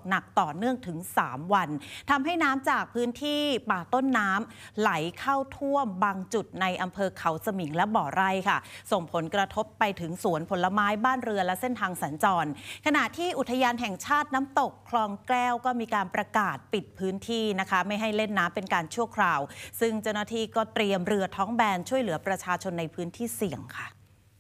หนักต่อเนื่องถึง3 วันทำให้น้ำจากพื้นที่ป่าต้นน้ำไหลเข้าท่วมบางจุดในอำเภอเขาสมิงและบ่อไร่ค่ะส่งผลกระทบไปถึงสวนผลไม้บ้านเรือนและเส้นทางสัญจรขณะที่อุทยานแห่งชาติน้ำตกคลองแก้วก็มีการประกาศปิดพื้นที่นะคะไม่ให้เล่นน้ำเป็นการชั่วคราวซึ่งเจ้าหน้าที่ก็เตรียมเรือท้องแบนช่วยเหลือประชาชนในพื้นที่เสี่ยงค่ะ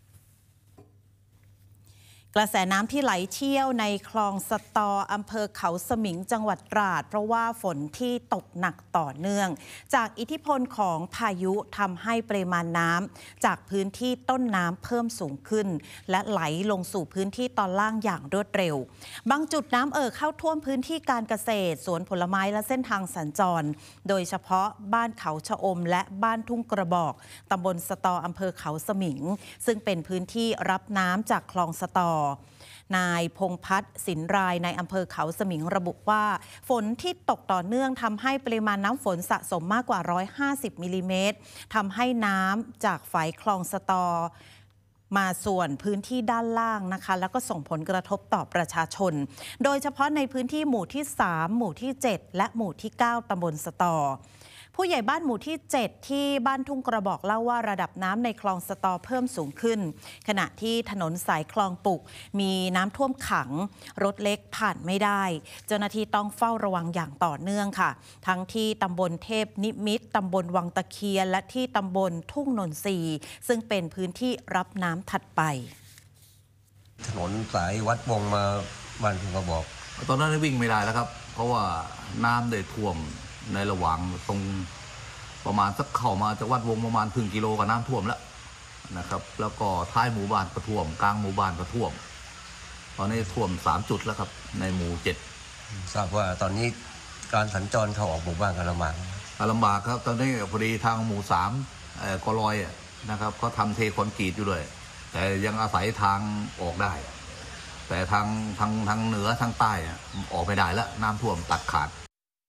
กระแสน้ำที่ไหลเชี่ยวในคลองสตออำเภอเขาสมิงจังหวัดตราดเพราะว่าฝนที่ตกหนักต่อเนื่องจากอิทธิพลของพายุทำให้ปริมาณน้ำจากพื้นที่ต้นน้ำเพิ่มสูงขึ้นและไหลลงสู่พื้นที่ตอนล่างอย่างรวดเร็วบางจุดน้ำเข้าท่วมพื้นที่การเกษตรสวนผลไม้และเส้นทางสัญจรโดยเฉพาะบ้านเขาชะอมและบ้านทุ่งกระบอกตำบลสตออำเภอเขาสมิงซึ่งเป็นพื้นที่รับน้ำจากคลองสตอนายพงษ์พัฒน์สินรายในอำเภอเขาสมิงระบุว่าฝนที่ตกต่อเนื่องทำให้ปริมาณน้ำฝนสะสมมากกว่า150มิลลิเมตรทำให้น้ำจากฝายคลองสตอมาส่วนพื้นที่ด้านล่างนะคะแล้วก็ส่งผลกระทบต่อประชาชนโดยเฉพาะในพื้นที่หมู่ที่3หมู่ที่7และหมู่ที่9ตำบลสตอผู้ใหญ่บ้านหมู่ที่7ที่บ้านทุ่งกระบอกเล่าว่าระดับน้ำในคลองสตอเพิ่มสูงขึ้นขณะที่ถนนสายคลองปุกมีน้ำท่วมขังรถเล็กผ่านไม่ได้เจ้าหน้าที่ต้องเฝ้าระวังอย่างต่อเนื่องค่ะทั้งที่ตำบลเทพนิมิตรตำบลวังตะเคียนและที่ตำบลทุ่งนนทรีซึ่งเป็นพื้นที่รับน้ำถัดไปถนนสายวัดวงมาบ้านทุ่งกระบอกตอนนั้นวิ่งไม่ได้แล้วครับเพราะว่าน้ำได้ท่วมในระหว่างตรงประมาณสักเข้ามาจากวัดวงประมาณ1 กิโลกับน้ำท่วมแล้วนะครับแล้วก็ท้ายหมู่บ้านก็ท่วมกลางหมู่บ้านก็ท่วมตอนนี้ท่วม3 จุดแล้วครับในหมู่7 ทราบว่าตอนนี้การสัญจรเข้าออกหมู่บ้านก็ลำบากครับตอนนี้พอดีทางหมู่3กลอยนะครับก็ทำเทคอนกรีตอยู่เลยแต่ยังอาศัยทางออกได้แต่ทางเหนือทางใต้ออกไม่ได้แล้วน้ำท่วมตัดขาด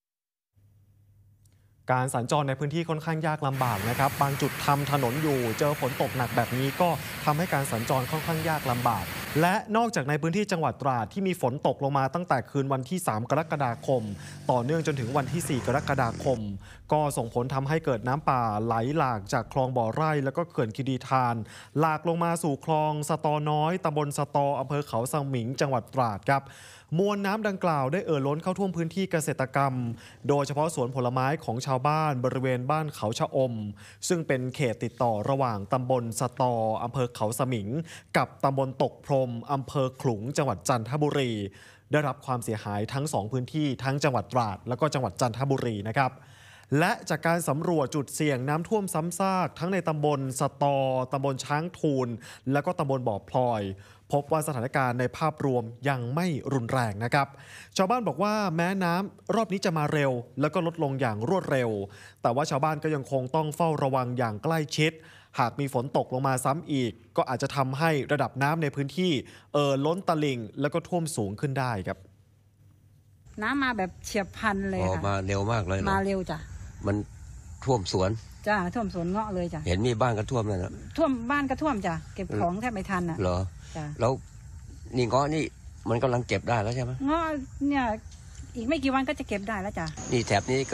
การสัญจรในพื้นที่ค่อนข้างยากลำบากนะครับบางจุดทำถนนอยู่เจอฝนตกหนักแบบนี้ก็ทำให้การสัญจรค่อนข้างยากลำบากและนอกจากในพื้นที่จังหวัดตราดที่มีฝนตกลงมาตั้งแต่คืนวันที่3 กรกฎาคมต่อเนื่องจนถึงวันที่4 กรกฎาคมก็ส่งผลทำให้เกิดน้ำป่าไหลหลากจากคลองบ่อไร่แล้วก็เขื่อนคีรีธารหลากลงมาสู่คลองสตอน้อยตำบลสตออำเภอเขาสมิงจังหวัดตราดครับมวลน้ำดังกล่าวได้ล้นเข้าท่วมพื้นที่เกษตรกรรมโดยเฉพาะสวนผลไม้ของชาวบ้านบริเวณบ้านเขาชะอมซึ่งเป็นเขตติดต่อระหว่างตำบลสตออำเภอเขาสมิงกับตำบลตกพรมอำเภอขลุงจังหวัดจันทบุรีได้รับความเสียหายทั้ง2พื้นที่ทั้งจังหวัดตราดและก็จังหวัดจันทบุรีนะครับและจากการสำรวจจุดเสี่ยงน้ำท่วมซ้ำซากทั้งในตำบลสตอตำบลช้างทูลและก็ตำบลบ่อพลอยพบว่าสถานการณ์ในภาพรวมยังไม่รุนแรงนะครับชาวบ้านบอกว่าแม้น้ำรอบนี้จะมาเร็วแล้วก็ลดลงอย่างรวดเร็วแต่ว่าชาวบ้านก็ยังคงต้องเฝ้าระวังอย่างใกล้ชิดหากมีฝนตกลงมาซ้ำอีกก็อาจจะทำให้ระดับน้ำในพื้นที่ล้นตลิ่งแล้วก็ท่วมสูงขึ้นได้ครับน้ำมาแบบเฉียบพลันเลยค่ะมาเร็วมากเลยมาเร็วจ้ะมันท่วมสวนจ้ะท่วมสวนเงาะเลยจ้ะเห็นมีบ้านก็ท่วมแล้วนะท่วมบ้านก็ท่วมจ้ะเก็บของแทบไม่ทันอ่ะเหรอแล้วนี่เงาะนี่มันกำลังเก็บได้แล้วใช่ไหมเงาะเนี่ยอีกไม่กี่วันก็จะเก็บได้แล้วจ้ะนี่แถบนี้